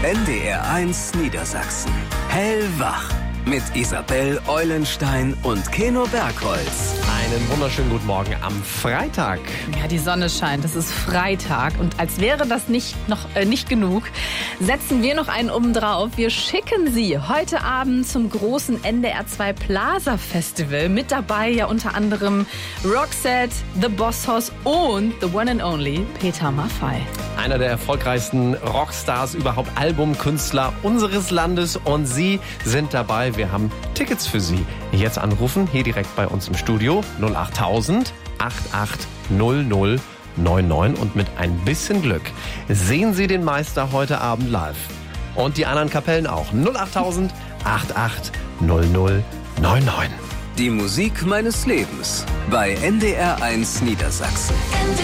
NDR1 Niedersachsen. Hellwach mit Isabel Eulenstein und Keno Bergholz. Einen wunderschönen guten Morgen am Freitag. Ja, die Sonne scheint, es ist Freitag und als wäre das nicht genug, setzen wir noch einen oben drauf. Wir schicken Sie heute Abend zum großen NDR2 Plaza Festival. Mit dabei ja unter anderem Roxette, The Boss Hoss und the one and only Peter Maffay. Einer der erfolgreichsten Rockstars überhaupt, Albumkünstler unseres Landes, und Sie sind dabei. Wir haben Tickets für Sie. Jetzt anrufen, hier direkt bei uns im Studio, 08000 8800 99, und mit ein bisschen Glück sehen Sie den Meister heute Abend live. Und die anderen Kapellen auch. 08000 8800 99. Die Musik meines Lebens bei NDR1 Niedersachsen.